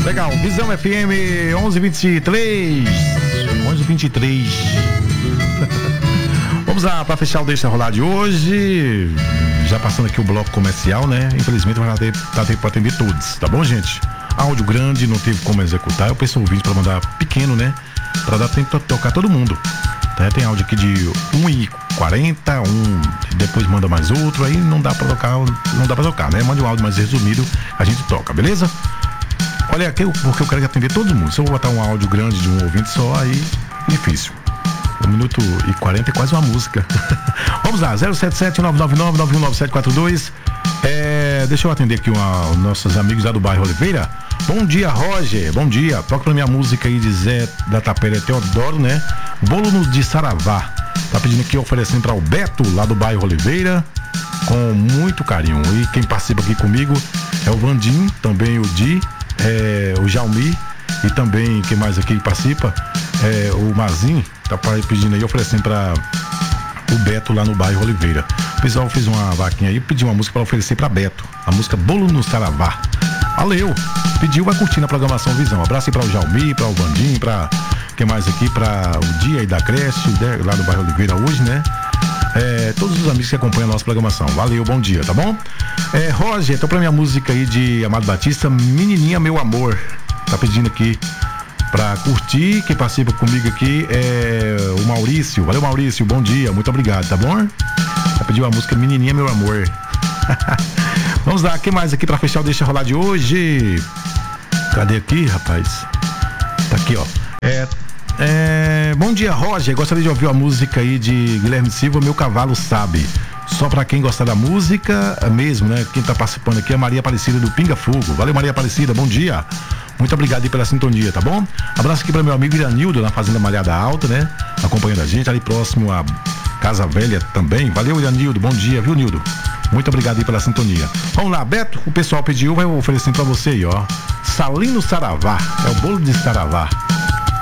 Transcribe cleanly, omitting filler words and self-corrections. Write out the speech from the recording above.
Legal, Visão FM 1123. 1123. Vamos lá, para fechar o Deixa Rolar de hoje. Já passando aqui o bloco comercial, né? Infelizmente não vai dar tempo para atender todos, tá bom, gente? Áudio grande, não teve como executar. Eu peço um vídeo para mandar pequeno, né? Para dar tempo de tocar todo mundo. Tá? Tem áudio aqui de 1h40, depois manda mais outro, aí não dá para tocar, né? Mande um áudio mais resumido, a gente toca, beleza? Olha aqui, porque eu quero atender todo mundo. Se eu vou botar um áudio grande de um ouvinte só, aí difícil. 1h40 é quase uma música. Vamos lá, 077-999-919742. Deixa eu atender aqui os nossos amigos lá do bairro Oliveira. Bom dia, Roger. Bom dia. Toca pra minha música aí de Zé da Tapera Teodoro, né? Bolo de Saravá. Tá pedindo aqui, oferecendo para o Beto, lá do bairro Oliveira, com muito carinho. E quem participa aqui comigo é o Vandim, também o Di, o Jaumi, e também, quem mais aqui participa? O Mazin, tá pedindo aí, oferecendo para o Beto lá no bairro Oliveira. O pessoal fez uma vaquinha aí, pediu uma música para oferecer para Beto, a música Bolo no Saravá. Valeu! Pediu, vai curtir na programação Visão. Abraço aí para o Jaumi, para o Vandim, para quem mais aqui, para o Dia aí da creche, lá do bairro Oliveira hoje, né? Todos os amigos que acompanham a nossa programação. Valeu, bom dia, tá bom? Roger, tô pra minha música aí de Amado Batista, Menininha Meu Amor. Tá pedindo aqui pra curtir. Quem participa comigo aqui é o Maurício. Valeu, Maurício, bom dia, muito obrigado, tá bom? Tá pedindo a música Menininha Meu Amor. Vamos lá, quem mais aqui pra fechar o Deixa Rolar de hoje? Cadê aqui, rapaz? Tá aqui, ó. Bom dia, Roger. Gostaria de ouvir a música aí de Guilherme Silva, Meu Cavalo Sabe. Só pra quem gostar da música mesmo, né? Quem tá participando aqui é a Maria Aparecida do Pinga Fogo. Valeu, Maria Aparecida, bom dia. Muito obrigado aí pela sintonia, tá bom? Abraço aqui para meu amigo Iranildo, na Fazenda Malhada Alta, né? Acompanhando a gente, ali próximo à Casa Velha também. Valeu, Iranildo, bom dia, viu, Nildo? Muito obrigado aí pela sintonia. Vamos lá, Beto, o pessoal pediu, vai oferecendo pra você aí, ó. Salino Saravá, é o bolo de Saravá.